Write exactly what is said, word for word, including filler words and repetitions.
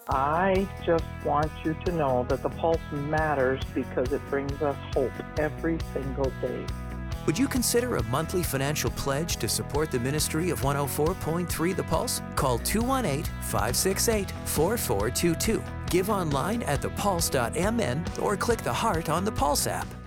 I just want you to know that the Pulse matters because it brings us hope every single day. Would you consider a monthly financial pledge to support the ministry of one oh four point three The Pulse? Call two one eight, five six eight, four four two two. Give online at the pulse dot m n or click the heart on the Pulse app.